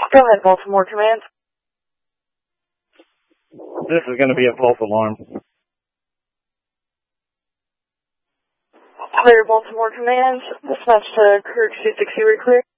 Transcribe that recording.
Go ahead, Baltimore Command. This is going to be a false alarm. Clear, Baltimore Command. Dispatch to Kirk 260, clear.